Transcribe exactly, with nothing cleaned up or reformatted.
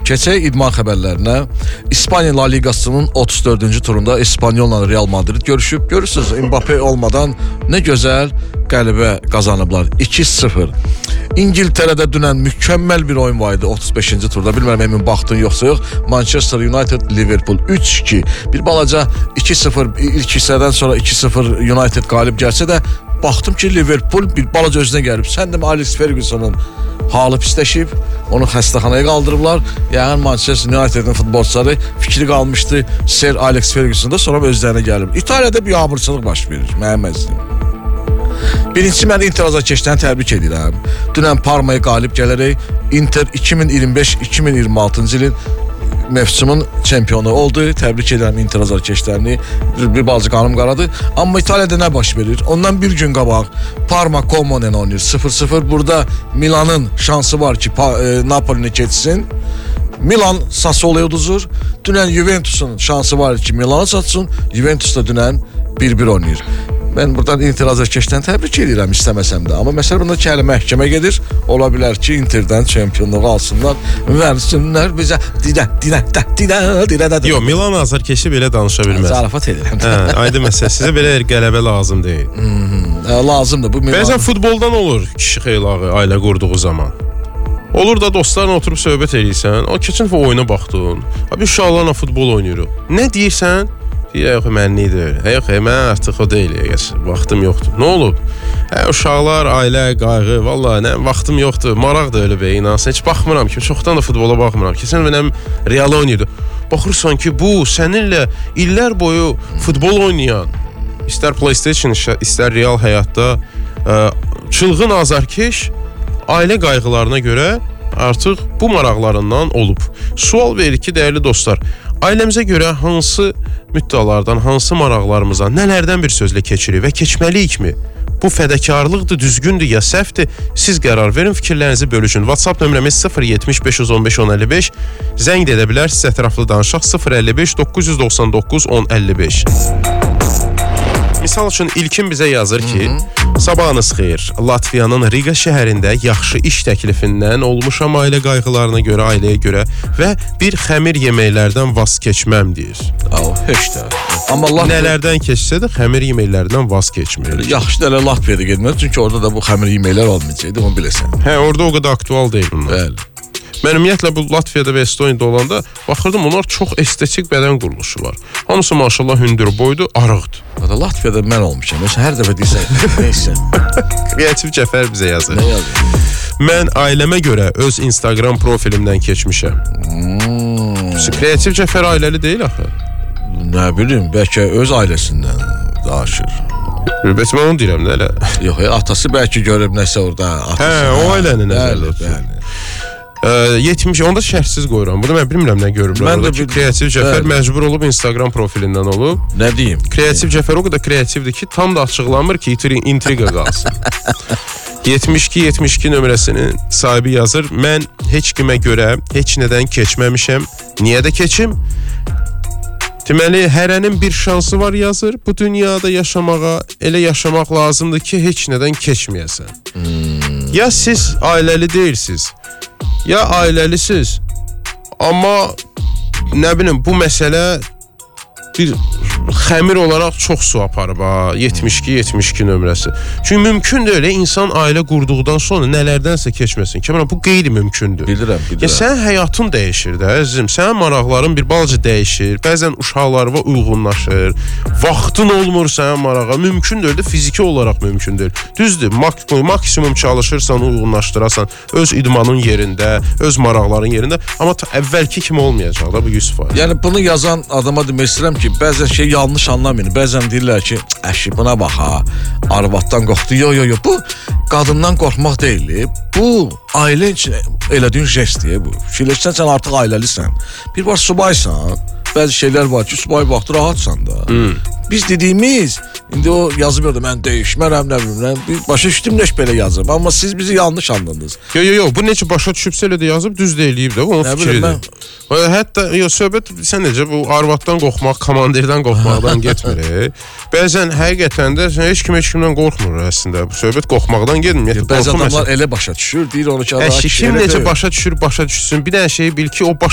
Keçək idman xəbərlərinə. İspanya La Ligasının otuz dördüncü turunda İspanyolla Real Madrid görüşüb. Görürsünüz, Mbappe olmadan nə gözəl qələbə qazanıblar. iki sıfır. İngiltərədə dünən mükəmməl bir oyun var idi otuz beşinci turda. Bilmirəm, emin baxdın yoxsa yox. Manchester United Liverpool üç iki. Bir balaca iki sıfır ilk hissədən sonra iki sıfır United qalib gəlsə də baxdım ki, Liverpool bir balaca özünə gəlib. Sən demə Alex Ferguson'un halı pisləşib, onu xəstəxanaya qaldırıblar. Yəni Manchester United'in futbolçuları fikri qalmışdı Sir Alex Ferguson'da, sonra özlərinə gəlib. İtaliyada bir yağmurçılıq baş verir, mənim əzizim. Birincisi, mən Inter azarkeşlərini təbrik edirəm. Dünən Parma'ya qalib gələrək Inter iki min iyirmi beş iki min iyirmi altıncı ilin mövsümün çempionu oldu. Təbrik edirəm Inter azarkeşlərini. Bir balaca qanım qaradı. Amma İtaliyada nə baş verir? Ondan bir gün qabaq Parma Como'nun oynayır sıfır sıfır. Burada Milan'ın şansı var ki e, Napoli'ni keçsin. Milan Sassuolo'ya uduzur. Dünən Juventus'un şansı var ki Milan'a satsın. Juventus da dünən bir bir oynayır. Ben buradan Inter azarkeşlərini təbrik edirəm istəməsəm də. Amma məsələ bunda ki, hələ məhkəmə gedir. Ola bilər ki, Inter'dən çempionluğu alsınlar, versinlər bizə. Didə, didə, didə, didə, didə. Yox, Milan azarkeşi belə danışa bilməz. Zarafat edirəm. Hə, aydın məsələ. Sizə belə qələbə lazım deyil. Hə, lazımdır. Bu Milan. Bəzən futboldan olur kişi xeylağı ailə qurduğu zaman. Olur da dostlarla oturub söhbət edirsən. O keçən və oyuna baxdın. Abi uşaqlarla futbol oynayırıq. Nə deyirsən? Yox, mənlidir. Yox, mən artıq o deyil. Vaxtım yoxdur. Nə olub? Hə, uşaqlar, ailə, qayğı, vallahi nə vaxtım yoxdur. Maraq da öyle be, inansın. Heç baxmıram ki, çoxdan da futbola baxmıram. Keçən mənim Real oynayırdı. Baxırsan ki, bu səninlə illər boyu futbol oynayan, istər PlayStation, istər real həyatda ə, çılğın azarkeş ailə qayğılarına görə artıq bu maraqlarından olub. Sual verir ki, dəyərli dostlar, ailəmizə görə hansı müddəalardan, hansı maraqlarımıza, nələrdən bir sözlə keçirik və keçməliyikmi? Bu fədakarlıqdır, düzgündür ya səhvdir? Siz qərar verin, fikirlərinizi bölüşün. WhatsApp nömrəmiz sıfır yetmiş beş yüz on beş on əlli beş. Zəng də edə bilərsiniz, ətraflı danışaq sıfır əlli beş doqquz yüz doxsan doqquz on əlli beş. Misal üçün İlkin bizə yazır ki, sabahınız xeyir, Latviyanın Riga şəhərində yaxşı iş təklifindən olmuşam ailə qayğılarına görə, ailəyə görə və bir xəmir yeməklərdən vaz keçməm deyir. Aa, heç də. Amma Latviya... Nələrdən keçsə də xəmir yeməklərdən vaz keçmir. Yaxşı da Latviyada getməz, çünki orada da bu xəmir yeməklər olmayacaqdı, onu biləsən. Hə, orada o qədər aktual deyil bunlar. Bəli. Mən ümumiyyətlə bu Latviyada və Estoniyada olanda baxırdım, onlar çox estetik bədən quruluşu var. Hamısı maşallah hündür boydu, arıqdır. Latviyada mən olmuşam. Mesela hər dəfə deyirsən, neysə. Kreativ Cəfər bizə yazır. Nə yazır? Mən ailəmə görə öz Instagram profilimdən keçmişəm. Hmm. Kreativ Cəfər ailəli deyil axı. Nə bilim, bəlkə öz ailəsindən danışır. Bəs mən onu deyirəm, nə elə? Yox, atası bəlkə görüb nəsə orada. Hə, o ailənin nəzərdə tutur. yetmiş onda şərtsiz qoyuram. Bunu mən bilmirəm nə görüblər. Orada ki, Kreativ Cəfər bəli. Məcbur olub Instagram profilindən olub. Nə deyim? Kreativ Cəfər o qədər kreativdir ki, tam da açıqlanmır ki, intriqa qalsın. yetmiş iki yetmiş iki nömrəsinin sahibi yazır. Mən heç kimə görə heç nədən keçməmişəm. Niyə də keçim? Deməli, hərənin bir şansı var yazır. Bu dünyada yaşamağa elə yaşamaq lazımdır ki, heç nədən keçməyəsən. Hmm. Ya siz ailəli deyilsiniz, ya ailəlisiz, amma nə bilim, bu məsələ bir xəmir olaraq çox su aparıb ha, yetmiş iki yetmiş iki nömrəsi. Çünki mümkün deyil, insan ailə qurduqdan sonra nələrdənsə keçməsin. Kəmən, bu qeyri-mümkündür. Bilirəm, bilirəm. Ya sənin həyatın dəyişir də, əzizim. Sənin maraqların bir balaca dəyişir. Bəzən uşaqlarına uyğunlaşır. Vaxtın olmur sənin marağa. Mümkün deyil də, fiziki olaraq mümkün deyil. Düzdür, mak maksimum çalışırsan, uyğunlaşdırasan öz idmanın yerində, öz maraqların yerində. Amma əvvəlki kimi olmayacaq da bu yüz faiz. Yəni bunu yazan adama demək istəyirəm ki, bəzən şey yanlış anlamayın. Bəzən deyirlər ki, əşi buna bax ha, arvaddan qorxdu. Yo yo yo, bu qadından qorxmaq deyil. Bu ailə üçün elədiyin jestdir bu. Fikirləşsən sən artıq ailəlisən. Bir var subaysan, bəzi şeylər var ki, subay vaxtı rahatsan da. Hmm. Biz dediyimiz, indi o yazıb orada mən dəyişmərəm, nə bilmirəm, başa düşdüm neş belə yazıb, amma siz bizi yanlış anladınız. Yo yo yo, bu necə başa düşübsə elə də yazıb, düz deyilib də, onun fikridir. Mən... Hətta, yo, söhbət, sən necə, bu arvaddan qorxmaq, komandirdən qorxmaqdan getmir. Bəzən həqiqətən də heç kim heç kimdən qorxmur əslində, bu söhbət qorxmaqdan getmir. Bəzən adamlar elə başa düşür, deyir onu ki, kim necə başa düşür, başa düşsün, bir dənə şeyi bil ki, o başa